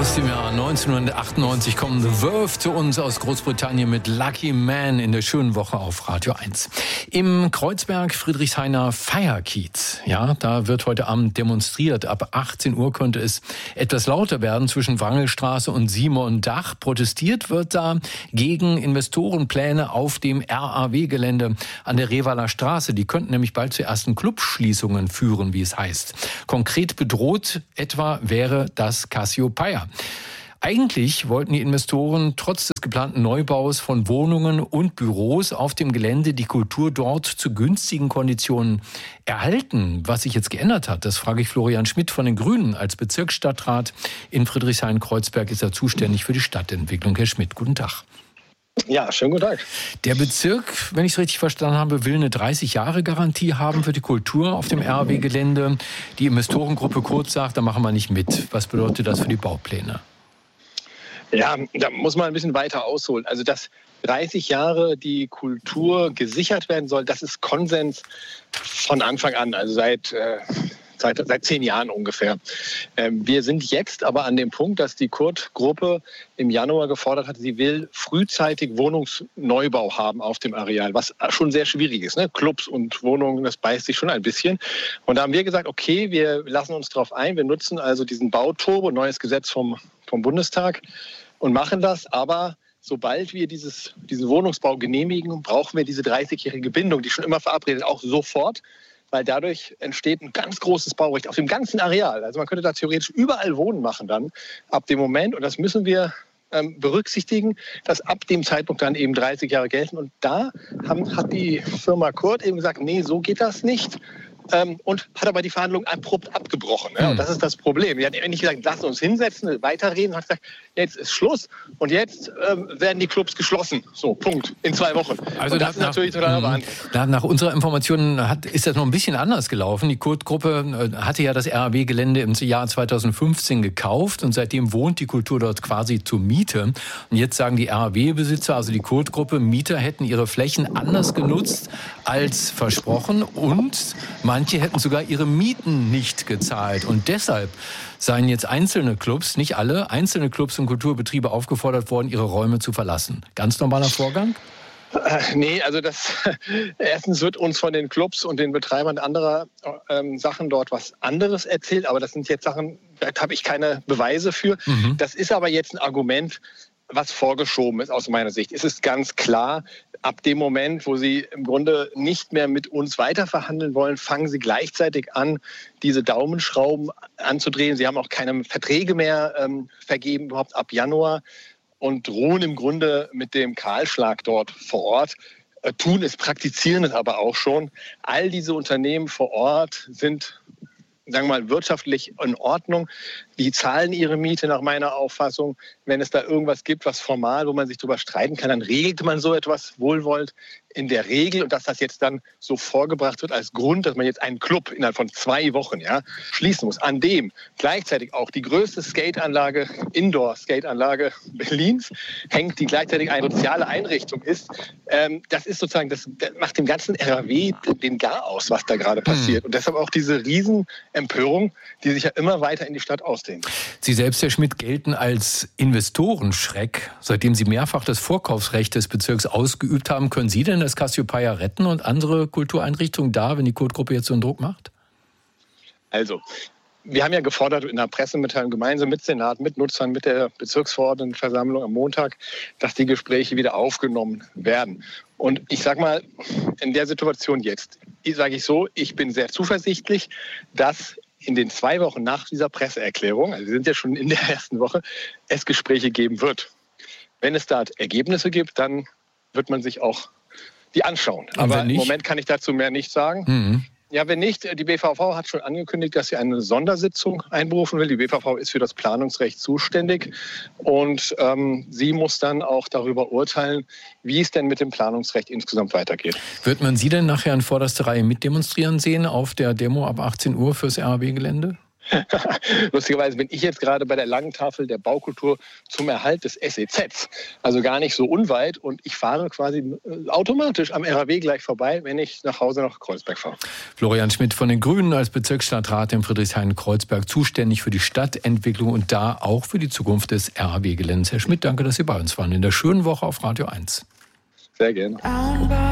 Aus dem Jahr 1998 kommen The Verve zu uns aus Großbritannien mit Lucky Man in der schönen Woche auf Radio 1. Im Kreuzberg Friedrichshainer Feierkiez, ja, da wird heute Abend demonstriert. Ab 18 Uhr könnte es etwas lauter werden zwischen Wrangelstraße und Simondach. Protestiert wird da gegen Investorenpläne auf dem RAW-Gelände an der Revaler Straße. Die könnten nämlich bald zu ersten Clubschließungen führen, wie es heißt. Konkret bedroht etwa wäre das Cassiopeia. Eigentlich wollten die Investoren trotz des geplanten Neubaus von Wohnungen und Büros auf dem Gelände die Kultur dort zu günstigen Konditionen erhalten. Was sich jetzt geändert hat, das frage ich Florian Schmidt von den Grünen. Als Bezirksstadtrat in Friedrichshain-Kreuzberg ist er zuständig für die Stadtentwicklung. Herr Schmidt, guten Tag. Ja, schönen guten Tag. Der Bezirk, wenn ich es richtig verstanden habe, will eine 30-Jahre-Garantie haben für die Kultur auf dem RAW-Gelände. Die Investorengruppe Kurz sagt, da machen wir nicht mit. Was bedeutet das für die Baupläne? Ja, da muss man ein bisschen weiter ausholen. Also, dass 30 Jahre die Kultur gesichert werden soll, das ist Konsens von Anfang an, also seit 10 Jahren ungefähr. Wir sind jetzt aber an dem Punkt, dass die Kurt-Gruppe im Januar gefordert hat, sie will frühzeitig Wohnungsneubau haben auf dem Areal, was schon sehr schwierig ist. Ne? Clubs und Wohnungen, das beißt sich schon ein bisschen. Und da haben wir gesagt, okay, wir lassen uns darauf ein, wir nutzen also diesen Bauturbo, neues Gesetz vom Bundestag und machen das, aber sobald wir diesen Wohnungsbau genehmigen, brauchen wir diese 30-jährige Bindung, die schon immer verabredet, auch sofort, weil dadurch entsteht ein ganz großes Baurecht auf dem ganzen Areal. Also man könnte da theoretisch überall Wohnen machen dann ab dem Moment. Und das müssen wir berücksichtigen, dass ab dem Zeitpunkt dann eben 30 Jahre gelten. Und da hat die Firma Kurt eben gesagt, nee, so geht das nicht. Und hat aber die Verhandlungen abrupt abgebrochen. Ja, und das ist das Problem. Die hat nicht gesagt, lass uns hinsetzen, weiterreden, hat gesagt, jetzt ist Schluss und jetzt werden die Clubs geschlossen. So, Punkt. In 2 Wochen. Also und das ist natürlich total Wahnsinn. Nach unserer Information ist das noch ein bisschen anders gelaufen. Die Kurt-Gruppe hatte ja das RAW-Gelände im Jahr 2015 gekauft und seitdem wohnt die Kultur dort quasi zur Miete. Und jetzt sagen die RAW-Besitzer, also die Kurt-Gruppe, Mieter hätten ihre Flächen anders genutzt als versprochen und manche hätten sogar ihre Mieten nicht gezahlt. Und deshalb seien jetzt einzelne Clubs, nicht alle, einzelne Clubs und Kulturbetriebe aufgefordert worden, ihre Räume zu verlassen. Ganz normaler Vorgang? Nee, also erstens wird uns von den Clubs und den Betreibern anderer Sachen dort was anderes erzählt. Aber das sind jetzt Sachen, da habe ich keine Beweise für. Das ist aber jetzt ein Argument, was vorgeschoben ist aus meiner Sicht. Es ist ganz klar, ab dem Moment, wo sie im Grunde nicht mehr mit uns weiterverhandeln wollen, fangen sie gleichzeitig an, diese Daumenschrauben anzudrehen. Sie haben auch keine Verträge mehr vergeben, überhaupt ab Januar, und drohen im Grunde mit dem Kahlschlag dort vor Ort. Tun es, praktizieren es aber auch schon. All diese Unternehmen vor Ort sind, sagen wir mal, wirtschaftlich in Ordnung. Die zahlen ihre Miete nach meiner Auffassung. Wenn es da irgendwas gibt, was formal, wo man sich darüber streiten kann, dann regelt man so etwas wohlwollend in der Regel. Und dass das jetzt dann so vorgebracht wird als Grund, dass man jetzt einen Club innerhalb von 2 Wochen schließen muss, an dem gleichzeitig auch die größte Skateanlage, Indoor-Skateanlage Berlins hängt, die gleichzeitig eine soziale Einrichtung ist. Das ist sozusagen, das macht dem ganzen RAW den Garaus, was da gerade passiert. Und deshalb auch diese Riesenempörung, die sich ja immer weiter in die Stadt ausdehnt. Sie selbst, Herr Schmidt, gelten als Investorenschreck. Seitdem Sie mehrfach das Vorkaufsrecht des Bezirks ausgeübt haben, können Sie denn das Cassiopeia retten und andere Kultureinrichtungen da, wenn die Kurt-Gruppe jetzt so einen Druck macht? Also, wir haben ja gefordert in der Pressemitteilung gemeinsam mit Senat, mit Nutzern, mit der Bezirksverordnetenversammlung am Montag, dass die Gespräche wieder aufgenommen werden. Und ich sage mal, in der Situation jetzt, sage ich so, ich bin sehr zuversichtlich, dass in den 2 Wochen nach dieser Presseerklärung, also wir sind ja schon in der ersten Woche, es Gespräche geben wird. Wenn es da Ergebnisse gibt, dann wird man sich auch die anschauen. Aber im Moment kann ich dazu mehr nicht sagen. Ja, wenn nicht, die BVV hat schon angekündigt, dass sie eine Sondersitzung einberufen will. Die BVV ist für das Planungsrecht zuständig und sie muss dann auch darüber urteilen, wie es denn mit dem Planungsrecht insgesamt weitergeht. Wird man Sie denn nachher in vorderster Reihe mitdemonstrieren sehen auf der Demo ab 18 Uhr fürs RAW-Gelände? Lustigerweise bin ich jetzt gerade bei der langen Tafel der Baukultur zum Erhalt des SEZ. Also gar nicht so unweit. Und ich fahre quasi automatisch am RAW gleich vorbei, wenn ich nach Hause nach Kreuzberg fahre. Florian Schmidt von den Grünen als Bezirksstadtrat in Friedrichshain-Kreuzberg zuständig für die Stadtentwicklung und da auch für die Zukunft des RAW-Geländes. Herr Schmidt, danke, dass Sie bei uns waren in der schönen Woche auf Radio 1. Sehr gerne.